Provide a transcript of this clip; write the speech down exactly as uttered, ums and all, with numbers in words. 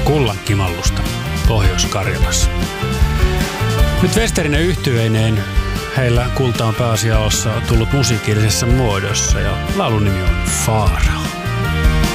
Kullankimallusta Pohjois-Karjalassa. Nyt Westerinen yhtyeineen heillä kulta on pääasiassa tullut musiikillisessa muodossa ja laulun nimi on Faara.